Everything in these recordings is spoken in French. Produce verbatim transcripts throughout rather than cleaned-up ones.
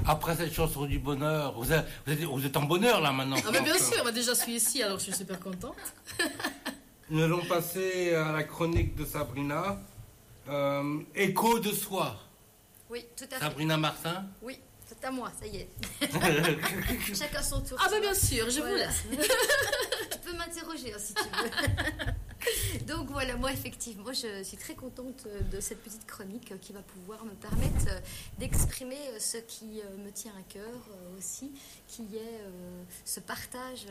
après cette chanson du bonheur, vous êtes, vous êtes, vous êtes en bonheur là maintenant. Ah, mais bien sûr, moi déjà je suis ici, alors je suis super contente. Nous allons passer à la chronique de Sabrina. Euh, Écho de soi. Oui, tout à fait. Sabrina Martin. Oui, c'est à moi, ça y est. Chacun son tour. Ah, ben bien sûr, je voilà. vous laisse. Tu peux m'interroger hein, si tu veux. Donc voilà, moi effectivement, je suis très contente de cette petite chronique qui va pouvoir me permettre d'exprimer ce qui me tient à cœur aussi, qui est ce partage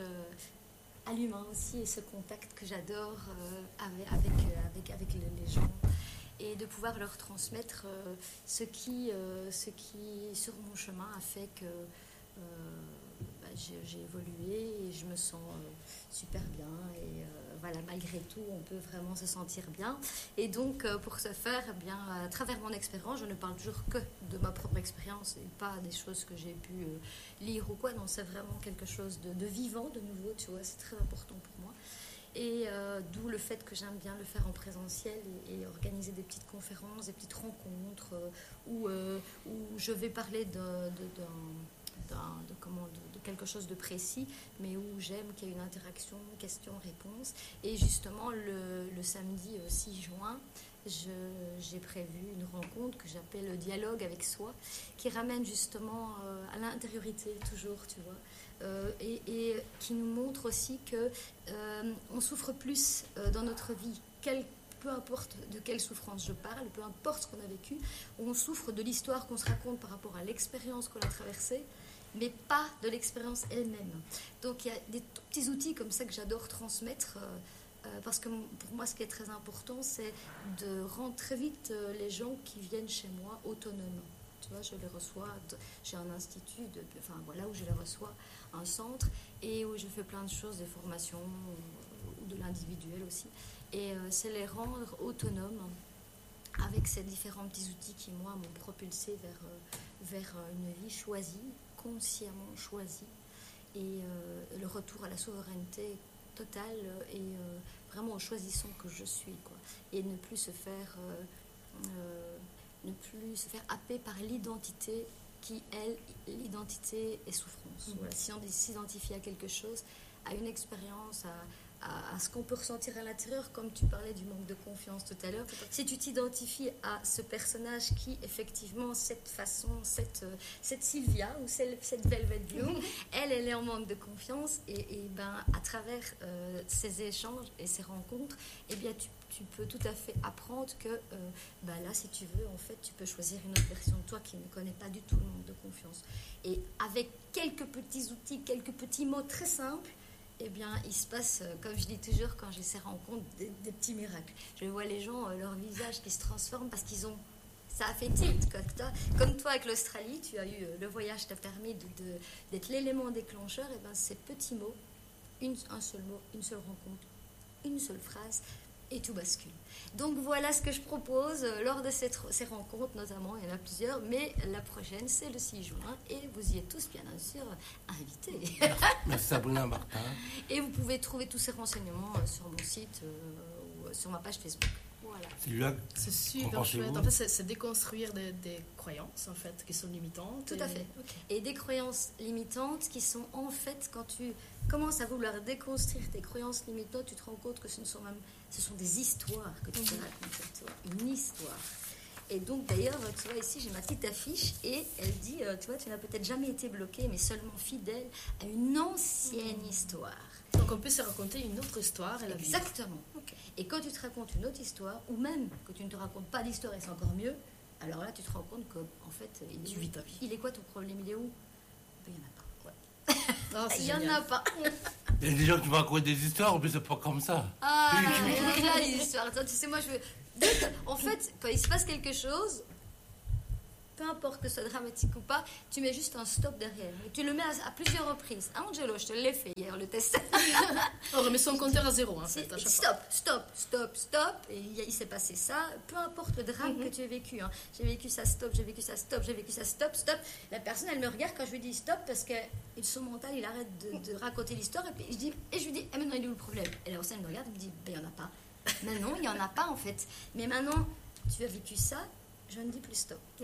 à l'humain aussi et ce contact que j'adore avec, avec, avec, avec les gens. Et de pouvoir leur transmettre euh, ce, qui, euh, ce qui, sur mon chemin, a fait que euh, bah, j'ai, j'ai évolué et je me sens euh, super bien. Et euh, voilà, malgré tout, on peut vraiment se sentir bien. Et donc, euh, pour ce faire, eh bien, à travers mon expérience, je ne parle toujours que de ma propre expérience et pas des choses que j'ai pu euh, lire ou quoi. Non, c'est vraiment quelque chose de, de vivant, de nouveau, tu vois, c'est très important pour moi. Et euh, d'où le fait que j'aime bien le faire en présentiel et, et organiser des petites conférences, des petites rencontres euh, où, euh, où je vais parler de, de, d'un, d'un, de, comment, de, de quelque chose de précis, mais où j'aime qu'il y ait une interaction, question-réponse. Et justement, le, le samedi six juin, je, j'ai prévu une rencontre que j'appelle le dialogue avec soi, qui ramène justement euh, à l'intériorité toujours, tu vois. Euh, et, et qui nous montre aussi que euh, on souffre plus euh, dans notre vie, quel, peu importe de quelle souffrance je parle, peu importe ce qu'on a vécu, on souffre de l'histoire qu'on se raconte par rapport à l'expérience qu'on a traversée, mais pas de l'expérience elle-même. Donc il y a des tout petits outils comme ça que j'adore transmettre, euh, euh, parce que pour moi ce qui est très important, c'est de rendre très vite euh, les gens qui viennent chez moi autonomes. Tu vois, je les reçois, j'ai un institut, de, enfin voilà, où je les reçois, un centre, et où je fais plein de choses, des formations, ou de l'individuel aussi. Et euh, c'est les rendre autonomes avec ces différents petits outils qui, moi, m'ont propulsé vers, euh, vers une vie choisie, consciemment choisie, et euh, le retour à la souveraineté totale et euh, vraiment en choisissant que je suis, quoi. Et ne plus se faire... Euh, euh, ne plus se faire happer par l'identité qui, elle, l'identité est souffrance. Mmh. Voilà. Si on s'identifie à quelque chose, à une expérience, à, à, à ce qu'on peut ressentir à l'intérieur, comme tu parlais du manque de confiance tout à l'heure, si tu t'identifies à ce personnage qui, effectivement, cette façon, cette, cette Sylvia ou cette, cette Velvet Blue, mmh. elle, elle est en manque de confiance et, et ben, à travers euh, ces échanges et ces rencontres, eh bien, tu tu peux tout à fait apprendre que euh, bah là, si tu veux, en fait, tu peux choisir une autre version de toi qui ne connaît pas du tout le manque de confiance. Et avec quelques petits outils, quelques petits mots très simples, eh bien, il se passe, euh, comme je dis toujours, quand j'ai ces rencontres, des, des petits miracles. Je vois les gens, euh, leur visage qui se transforme parce qu'ils ont... Ça a fait tilt. Quoi. Comme toi, avec l'Australie, tu as eu euh, le voyage t'a permis de, de, d'être l'élément déclencheur. Et ben, ces petits mots, une, un seul mot, une seule rencontre, une seule phrase... et tout bascule. Donc voilà ce que je propose euh, lors de cette, ces rencontres, notamment, il y en a plusieurs, mais la prochaine, c'est le six juin, et vous y êtes tous, bien sûr, invités. Merci Sabrina Martin. Et vous pouvez trouver tous ces renseignements euh, sur mon site euh, ou sur ma page Facebook. Voilà. C'est là. C'est super chouette. En fait, c'est, c'est déconstruire des, des croyances, en fait, qui sont limitantes. Tout et... à fait. Okay. Et des croyances limitantes qui sont, en fait, quand tu commences à vouloir déconstruire tes croyances limitantes, tu te rends compte que ce ne sont même, ce sont des histoires que tu te racontes, tu vois, une histoire. Et donc, d'ailleurs, tu vois, ici, j'ai ma petite affiche et elle dit, euh, tu vois, tu n'as peut-être jamais été bloqué, mais seulement fidèle à une ancienne mmh. histoire. Donc, on peut se raconter une autre histoire et la vivre. Exactement. Okay. Et quand tu te racontes une autre histoire, ou même que tu ne te racontes pas d'histoire et c'est encore mieux, alors là, tu te rends compte qu'en fait, il, tu vis ta vie. Il est quoi ton problème? Il est où? Ben, il n'y en a pas. Oh, il n'y en a pas. Il y a des gens qui vont raconter des histoires, mais c'est pas comme ça. Ah, il y a des histoires. Attends, tu sais, moi, je veux... En fait, quand il se passe quelque chose, peu importe que ce soit dramatique ou pas, tu mets juste un stop derrière. Et tu le mets à, à plusieurs reprises. Hein, Angelo, je te l'ai fait hier, le test. On remet son compteur à zéro, en fait. Stop, stop, stop, stop. Et il, il s'est passé ça. Peu importe le drame mm-hmm. que tu as vécu. Hein. J'ai vécu ça, stop, j'ai vécu ça, stop, j'ai vécu ça, stop, stop. La personne, elle me regarde quand je lui dis stop parce que son mental, il arrête de, de raconter l'histoire. Et, puis, je dis, et je lui dis, eh, maintenant, il est où le problème? Et la personne, elle me regarde et me dit, ben, il n'y en a pas. Mais non, il n'y en a pas, en fait. Mais maintenant, tu as vécu ça, je ne dis plus stop.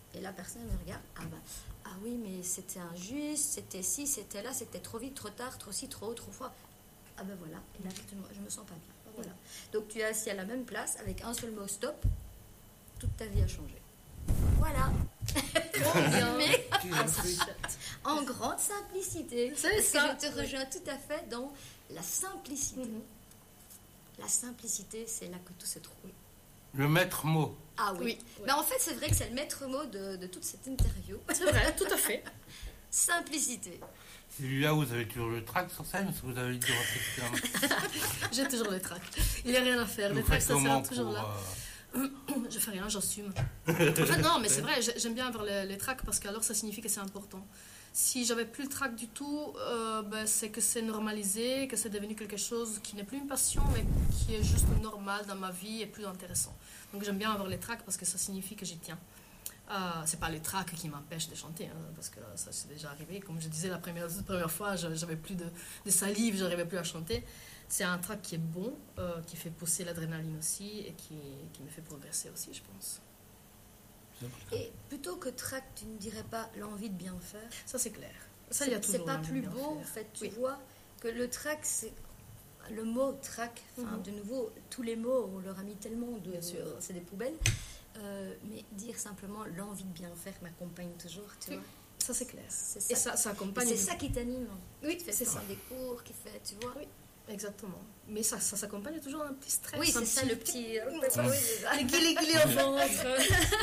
Et la personne me regarde, ah bah, ah oui, mais c'était injuste, c'était ci, c'était là, c'était trop vite, trop tard, trop ci, trop haut, trop froid. Ah ben voilà, et là, je me sens pas bien. Voilà. Donc tu es assis à la même place avec un seul mot stop, toute ta vie a changé. Voilà. Mais en grande simplicité. C'est Parce ça. que je te rejoins tout à fait dans la simplicité. Mm-hmm. La simplicité, c'est là que tout se trouve. Le maître mot. Ah oui. Oui, ouais. Mais en fait, c'est vrai que c'est le maître mot de, de toute cette interview. C'est vrai, tout à fait. Simplicité. Celui-là, vous avez toujours le trac sur scène, parce que vous avez dû rentrer. J'ai toujours les tracts. Il n'y a rien à faire. Vous Les tracts, faites ça comment sert toujours pour, là. euh, Je fais rien, j'assume. En fait, non, mais c'est vrai, j'ai- j'aime bien avoir les, les tracts parce qu'alors ça signifie que c'est important. Si j'avais plus le tract du tout, euh, ben, c'est que c'est normalisé, que c'est devenu quelque chose qui n'est plus une passion, mais qui est juste normal dans ma vie et plus intéressant. Donc j'aime bien avoir les tracts parce que ça signifie que j'y tiens. Euh, c'est pas les tracts qui m'empêchent de chanter, hein, parce que ça c'est déjà arrivé. Comme je disais la première, la première fois, je- j'avais plus de, de salive, j'arrivais plus à chanter. C'est un track qui est bon, euh, qui fait pousser l'adrénaline aussi et qui, qui me fait progresser aussi, je pense. Et plutôt que trac, tu ne dirais pas l'envie de bien faire. Ça c'est clair. Ça, il y a C'est toujours c'est pas l'envie de plus bien beau, faire. en fait, tu Oui. vois, que le trac, c'est le mot trac. Enfin, Mhm. de nouveau, tous les mots, on leur a mis tellement de. Bien sûr. C'est des poubelles. Euh, mais dire simplement l'envie de bien faire m'accompagne toujours, tu Oui. vois. Ça c'est clair. C'est Et ça. ça, ça Et accompagne. c'est ça qui t'anime. Oui, Qui fait c'est ça. des cours, qui fait, tu vois. Oui. Exactement. Mais ça, ça s'accompagne toujours d'un petit stress. Oui, un c'est ça le petit. Oui, Oui, c'est ça. Les guillis guillis au ventre.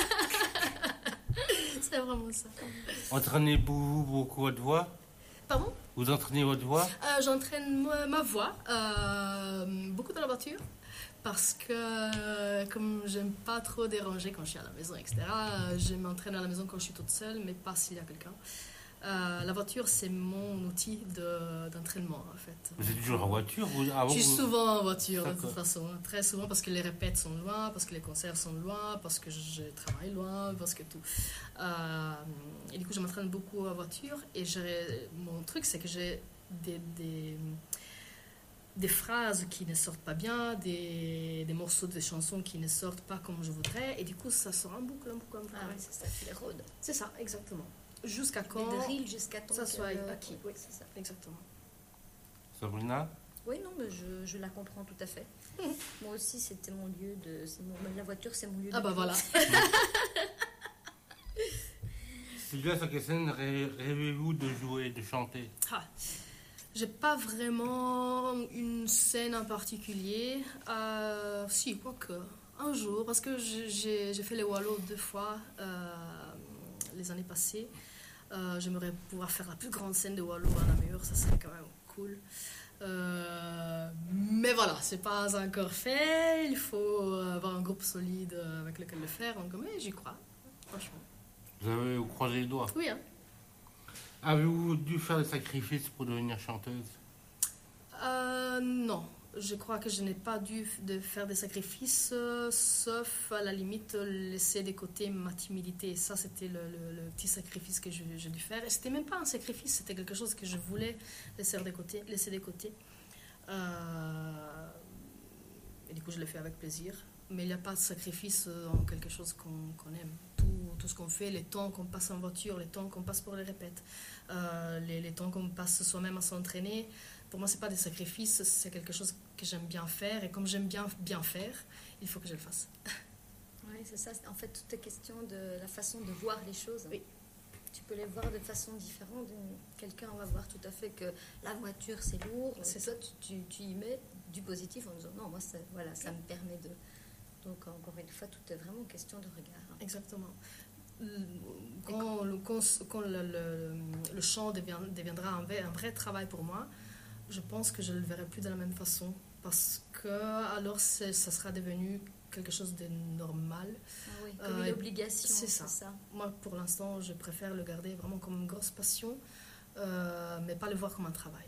C'est vraiment ça. Entraînez-vous beaucoup votre voix? Pardon? Vous entraînez votre voix? Euh, J'entraîne ma, ma voix euh, beaucoup dans la voiture parce que euh, comme j'aime pas trop déranger quand je suis à la maison, et cetera, euh, je m'entraîne à la maison quand je suis toute seule, mais pas s'il y a quelqu'un. Euh, la voiture, c'est mon outil de- d'entraînement, en fait. Vous êtes toujours en voiture? Vous, avant, Je suis vous- souvent en voiture, de D'accord. toute façon. Très souvent, parce que les répètes sont loin, parce que les concerts sont loin, parce que je travaille loin, parce que tout. Euh, et du coup, je m'entraîne beaucoup en voiture. Et j'ai- mon truc, c'est que j'ai des, des, des phrases qui ne sortent pas bien, des, des morceaux de chansons qui ne sortent pas comme je voudrais. Et du coup, ça sort en boucle, en boucle, en boucle. Ah oui, c'est ça, tu les rôdes. C'est ça, exactement. Jusqu'à Des quand drills jusqu'à temps ça que soit le- acquis. Oui, c'est ça. Exactement. Sabrina? Oui, non, mais je, je la comprends tout à fait. Moi aussi, c'était mon lieu de. c'est mon- la voiture, c'est mon lieu Ah de. bah voilà. Celui-là, sur quelle scène rê- rêvez-vous de jouer, de chanter? Ah, j'ai pas vraiment une scène en particulier. Euh, si, quoique, un jour, parce que j'ai- j'ai j'ai fait les Wallows deux fois euh, les années passées. Euh, J'aimerais pouvoir faire la plus grande scène de Wallows à Namur, ça serait quand même cool. Euh, mais voilà, c'est pas encore fait. Il faut avoir un groupe solide avec lequel le faire. Donc, mais j'y crois, franchement. Vous avez croisé les doigts. Oui, hein. Avez-vous dû faire des sacrifices pour devenir chanteuse? Euh, non, je crois que je n'ai pas dû de faire des sacrifices, euh, sauf à la limite laisser de côté ma timidité. Et ça, c'était le, le- le petit sacrifice que je- j'ai dû faire. Et c'était même pas un sacrifice, c'était quelque chose que je voulais laisser de côté. Laisser de côté. Euh, et du coup, je l'ai fait avec plaisir. Mais il n'y a pas de sacrifice en quelque chose qu'on qu'on aime. Tout, tout ce qu'on fait, les temps qu'on passe en voiture, les temps qu'on passe pour les répètes, euh, les, les temps qu'on passe soi-même à s'entraîner, pour moi, ce n'est pas des sacrifices, c'est quelque chose que j'aime bien faire. Et comme j'aime bien bien faire, il faut que je le fasse. Oui, c'est ça. En fait, tout est question de la façon de voir les choses. Oui. Tu peux les voir de façon différente. Quelqu'un va voir tout à fait que la voiture, c'est lourd. C'est Toi, tu, tu, tu y mets du positif en disant non, moi, ça, voilà, ça me permet de. Donc, encore une fois, tout est vraiment question de regard. hein. Exactement. Quand, le, quand, quand le, le, le chant devient, deviendra un vrai, un vrai travail pour moi, je pense que je ne le verrai plus de la même façon. Parce que alors ça sera devenu quelque chose de normal. Ah oui, comme Euh, une obligation. c'est ça. ça. Moi, pour l'instant, je préfère le garder vraiment comme une grosse passion, euh, mais pas le voir comme un travail.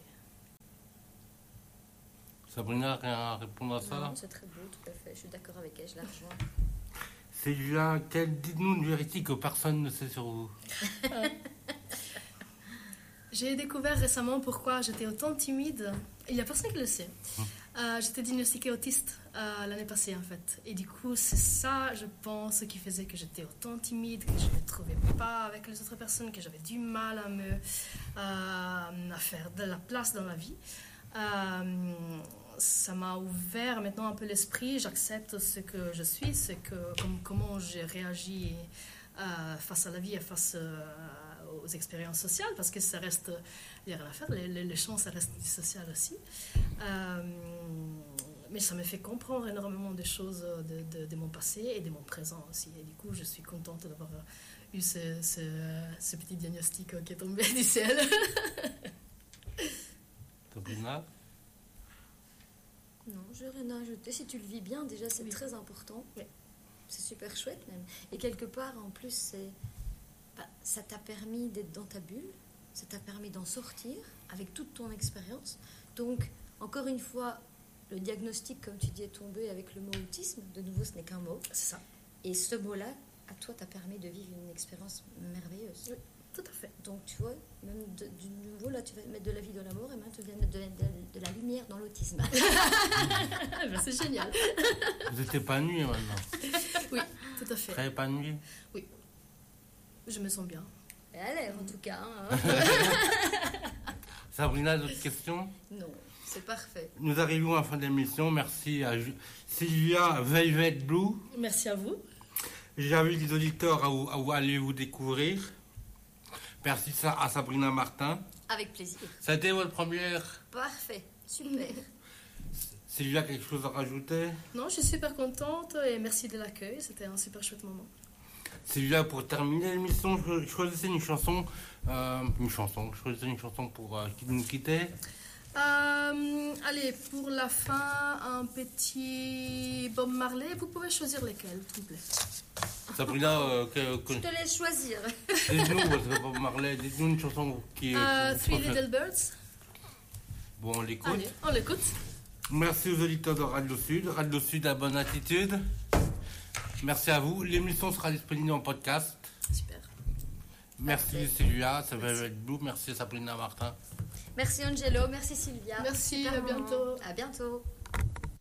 Sabrina, rien à répondre à ça? Non, c'est très beau, tout à fait. Je suis d'accord avec elle, je la rejoins. Celui-là, quel- dites-nous une vérité que personne ne sait sur vous. J'ai découvert récemment pourquoi j'étais autant timide. Il n'y a personne qui le sait. Euh, j'étais diagnostiquée autiste euh, l'année passée en fait. Et du coup, c'est ça, je pense, qui faisait que j'étais autant timide, que je ne me trouvais pas avec les autres personnes, que j'avais du mal à me euh, à faire de la place dans la vie. Euh, ça m'a ouvert maintenant un peu l'esprit. J'accepte ce que je suis, ce que, comme, comment j'ai réagi euh, face à la vie et face euh, aux expériences sociales, parce que ça reste, il n'y a rien à faire, les, les, les chances, ça reste du social aussi. Euh, mais ça me fait comprendre énormément de choses de, de, de mon passé et de mon présent aussi. Et du coup, je suis contente d'avoir eu ce, ce, ce petit diagnostic qui est tombé du ciel. Sabrina? Non, je n'ai rien à ajouter. Si tu le vis bien, déjà, c'est oui. très important. Oui. C'est super chouette même. Et quelque part, en plus, c'est, bah, ça t'a permis d'être dans ta bulle, ça t'a permis d'en sortir avec toute ton expérience. Donc, encore une fois, le diagnostic, comme tu dis, est tombé avec le mot autisme. De nouveau, ce n'est qu'un mot. C'est ça. Et ce mot-là, à toi, t'a permis de vivre une expérience merveilleuse. Oui, tout à fait. Donc, tu vois, même de, du nouveau, là, tu vas mettre de la vie dans la mort et maintenant, tu viens de mettre de, de, de la lumière dans l'autisme. Ben, c'est génial. Vous êtes épanouie maintenant? Oui, tout à fait. Très épanouie? Oui. Je me sens bien. Et à l'air, en tout cas. Hein. Sabrina, d'autres questions? Non, c'est parfait. Nous arrivons à la fin de l'émission. Merci à Sylvia Velvet Blue. Merci à vous. J'invite les auditeurs à, vous, à vous aller vous découvrir. Merci à Sabrina Martin. Avec plaisir. Ça a été votre première? Parfait, super. Sylvia, quelque chose à rajouter? Non, je suis super contente et merci de l'accueil. C'était un super chouette moment. Sylvia, pour terminer l'émission, je choisissais une chanson, euh, une chanson, je choisissais une chanson pour euh, nous quitter. Euh, allez, pour la fin, un petit Bob Marley. Vous pouvez choisir lesquels, s'il vous plaît. Sabrina, euh, que, que... je te laisse choisir. Dites-nous, parce que Bob Marley, dites-nous une chanson qui est... Euh, Three Little Birds. Bon, on l'écoute. Allez, on l'écoute. Merci aux auditeurs de Radio Sud. Radio Sud à bonne attitude. Merci à vous. L'émission sera disponible en podcast. Super. Merci Parfait. Sylvia, ça va être Blue. Merci Sabrina Martin. Merci Angelo, merci Sylvia. Merci, Super à moment. bientôt. À bientôt.